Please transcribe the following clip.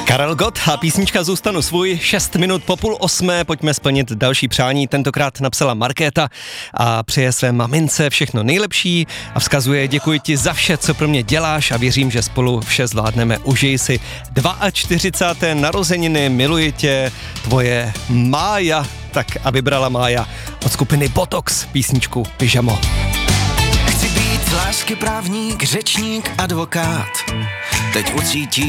Karel Gott a písnička Zůstanu svůj, 6 minut po 7:30, pojďme splnit další přání. Tentokrát napsala Markéta a přeje své mamince všechno nejlepší a vzkazuje: děkuji ti za vše, co pro mě děláš a věřím, že spolu vše zvládneme. Užij si 42. narozeniny, miluji tě, tvoje Mája. Tak a vybrala Mája od skupiny Botox písničku Pyžamo. Chci být lásky právník, řečník, advokát. Teď ucítím